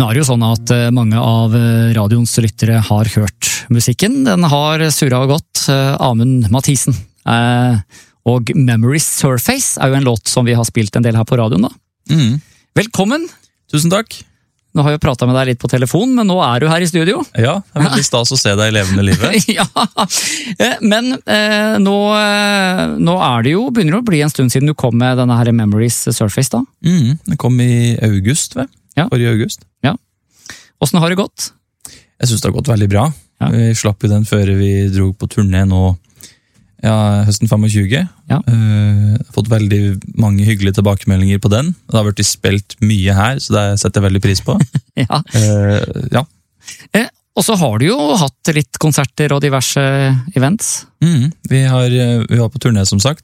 er det jo sånn at mange av radioens lyttere har hørt musikken. Den har surret og gått. Amund Mathisen. Og Memories Surface er jo en låt som vi har spilt en del her på radioen da. Velkommen! Tusen takk! Nå har jeg jo pratet med deg litt på telefon, men nå er du her i studio. Ja, det er veldig stas å se deg i levende livet. Ja, men nå er det jo, begynner det å bli en stund siden du kom med denne her Memories Surface da. Den kom i august, forrige august. Ja. Hvordan har det gått? Jeg synes det har gått veldig bra. Ja. Vi slapp jo den før vi dro på turné nå, høsten 25. Ja. Fått veldig mange hyggelige tilbakemeldinger på den. Det har vært spilt mye her, så det setter jeg veldig pris på. Ja. Ja. Og så har du jo hatt litt konserter og diverse events. Vi var på turné som sagt,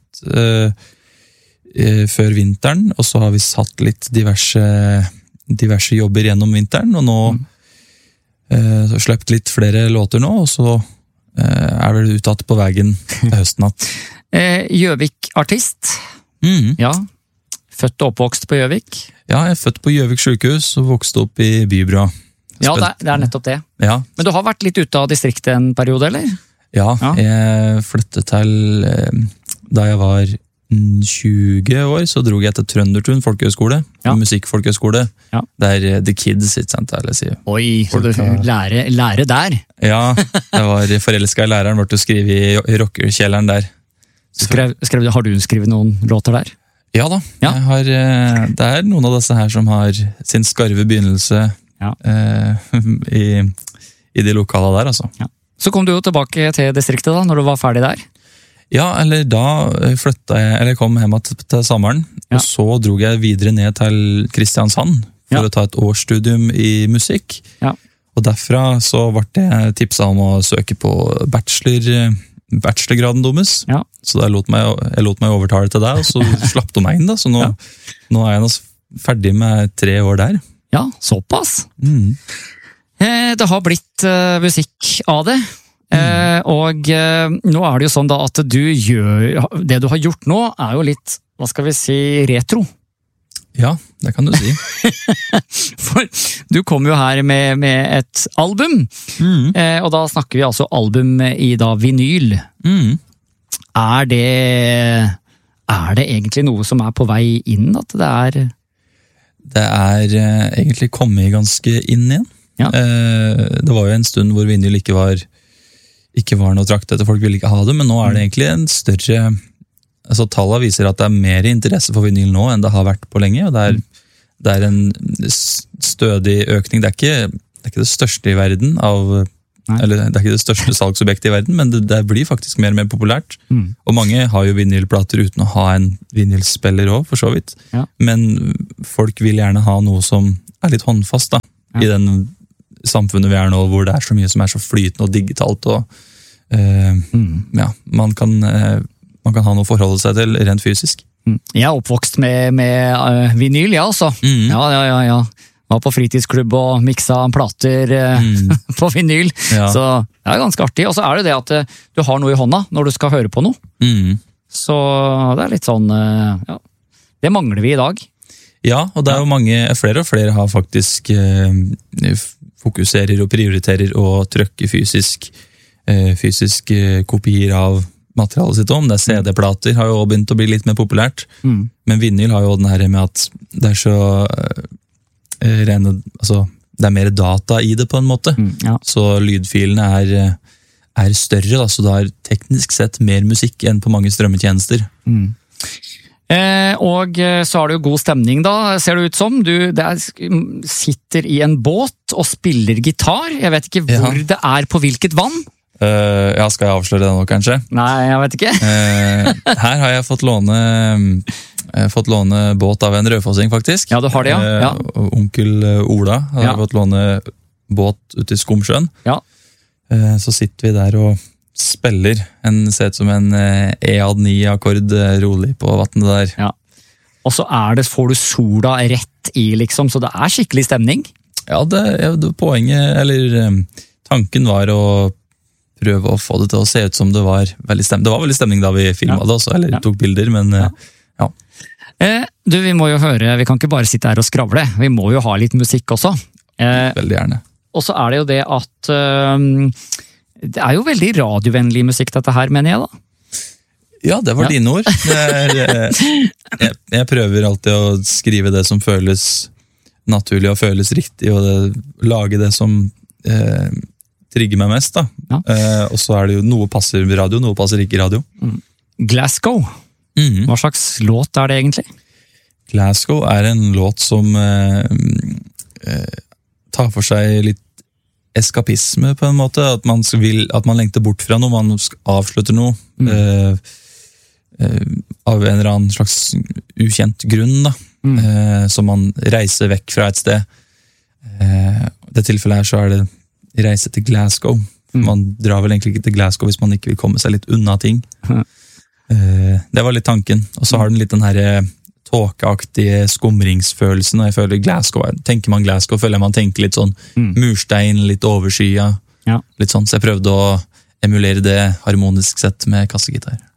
før vinteren, og så har vi satt litt diverse jobber gjennom vinteren, og nå så sløpt litt flere låter nå, og så er vel uttatt på veien til høsten at. Gjøvik-artist. Ja. Født og oppvokst på Gjøvik. Ja, jeg er født på Gjøvik sykehus og vokste opp i Bybra. Ja, det er nettopp det. Ja. Men du har vært litt ute av distriktet en periode, eller? Ja, jeg flyttet til, da jeg var 20 år, så drog jeg til Trøndertun folkehøgskole, musikkfolkehøgskole, der The Kids, ikke sant, eller sier. Oi, så du lære der? Ja, jeg var forelsket i læreren, ble å skrive i rockerkjelleren der. Har du skrevet noen låter der? Ja da, det er noen av disse her som har sin skarve begynnelse i de lokale der, altså. Ja. Så kom du jo tilbake til distriktet da, når du var ferdig der? Ja, eller da kom hjem til sommeren, og så drog jeg videre ned til Kristiansand for å ta et årsstudium i musikk. Ja. Og derfra så ble jeg tipset om å søke på bachelorgraden deres. Ja. Så jeg lot meg overtale til deg, og så slapp du meg inn da. Så nå er jeg ferdig med 3 år der. Ja, såpass. Det har blitt musikk av det. Og nå er det jo sånn da at det du har gjort nå er jo litt, hva skal vi si, retro. Ja, det kan du si. For du kom jo her med et album, og da snakker vi altså album i da vinyl. Er det egentlig noe som er på vei inn, at det er? Det er egentlig kommet ganske inn igjen. Ja. Det var jo en stund hvor vinyl ikke var noe trakt etter, folk ville ikke ha det, men nå er det egentlig en større, altså tallene viser at det er mer interesse for vinyl nå enn det har vært på lenge, og det er en stødig økning. Det er ikke det største i verden eller det er ikke det største salgsobjektet i verden, men det blir faktisk mer og mer populært, og mange har jo vinylplater uten å ha en vinylspiller også, for så vidt, men folk vil gjerne ha noe som er litt håndfast da, i den samfunnet vi er nå, hvor det er så mye som er så flytende og digitalt, og man kan ha noe å forholde seg til rent fysisk. Jeg er oppvokst med vinyl, jeg også. Ja. Var på fritidsklubb og miksa plater på vinyl, så det er ganske artig. Og så er det at du har noe i hånda når du skal høre på noe. Så det er litt sånn, det mangler vi i dag. Ja, og det er jo flere og flere har faktisk fokuserer og prioriterer og trykker fysisk kopier av materialet sitt om. Det er CD-plater har jo begynt å bli litt mer populært, men vinyl har jo den her med at det er så altså det er mer data i det på en måte, så lydfilene er større, da, så det er teknisk sett mer musikk enn på mange strømmetjenester. Og så har du jo god stemning da, ser det ut som. Du sitter i en båt og spiller gitar. Jeg vet ikke hvor det er, på hvilket vann. Skal jeg avsløre det nå, kanskje? Nei, jeg vet ikke. Her har jeg fått låne båt av en rødfossing, faktisk. Ja, du har det, ja. Onkel Ola har fått låne båt ute i Skomsjøen. Ja. Så sitter vi der og spiller ser ut som en E-9-akkord rolig på vattnet der. Ja. Og så får du sola rett i, liksom, så det er skikkelig stemning. Ja, poenget, eller tanken var å prøve å få det til å se ut som det var veldig stemning. Det var veldig stemning da vi filmet det også, eller tok bilder, men ja. Vi må jo høre, vi kan ikke bare sitte her og skravle, vi må jo ha litt musikk også. Veldig gjerne. Og så det jo det at det jo veldig radiovennlig musikk dette her, mener jeg da. Ja, det var dine ord. Jeg prøver alltid å skrive det som føles naturlig og føles riktig, og lage det som trigger meg mest. Da. Ja. Og så det jo noe passer radio, noe passer ikke radio. Glasgow. Hva slags låt det egentlig? Glasgow en låt som tar for seg litt eskapisme på en måte, at man lengter bort fra noe, man avslutter noe av en eller annen slags ukjent grunn, da. Så man reiser vekk fra et sted. I det tilfellet her så det reise til Glasgow. Man drar vel egentlig ikke til Glasgow hvis man ikke vil komme seg litt unna ting. Det var litt tanken, og så har den litt den her tåkeaktige skumringsfølelsen, og jeg føler Glasgow, tenker man Glasgow, føler man tenker litt sånn murstein, litt overskya, litt sånn, så jeg prøvde å emulere det harmonisk sett med kassegitar.